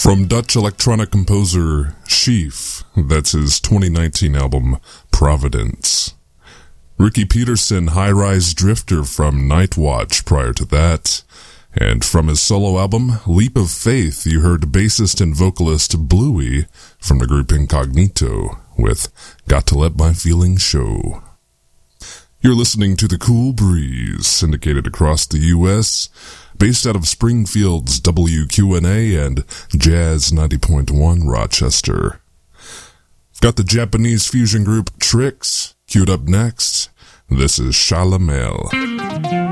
From Dutch electronic composer Sheaf, that's his 2019 album Providence. Ricky Peterson, High Rise Drifter from Nightwatch prior to that. And from his solo album Leap of Faith, you heard bassist and vocalist Bluey from the group Incognito with Got to Let My Feelings Show. You're listening to The Cool Breeze, syndicated across the U.S., based out of Springfield's WQNA and Jazz 90.1 Rochester. Got the Japanese fusion group Trix queued up next. This is Shalamel.